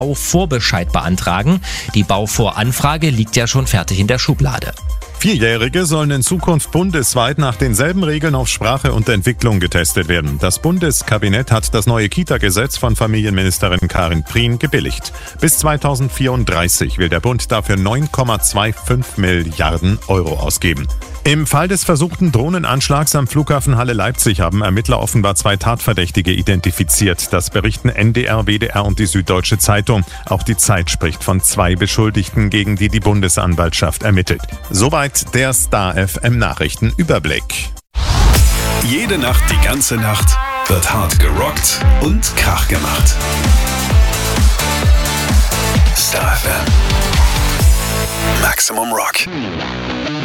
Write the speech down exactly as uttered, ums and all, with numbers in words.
Bauvorbescheid beantragen. Die Bauvoranfrage liegt ja schon fertig in der Schublade. Vierjährige sollen in Zukunft bundesweit nach denselben Regeln auf Sprache und Entwicklung getestet werden. Das Bundeskabinett hat das neue Kita-Gesetz von Familienministerin Karin Prien gebilligt. Bis zweitausendvierunddreißig will der Bund dafür neun Komma fünfundzwanzig Milliarden Euro ausgeben. Im Fall des versuchten Drohnenanschlags am Flughafen Halle-Leipzig haben Ermittler offenbar zwei Tatverdächtige identifiziert. Das berichten N D R, W D R und die Süddeutsche Zeitung. Auch die Zeit spricht von zwei Beschuldigten, gegen die die Bundesanwaltschaft ermittelt. Soweit der Star F M Nachrichtenüberblick. Jede Nacht, die ganze Nacht wird hart gerockt und Krach gemacht. Star F M. Maximum Rock.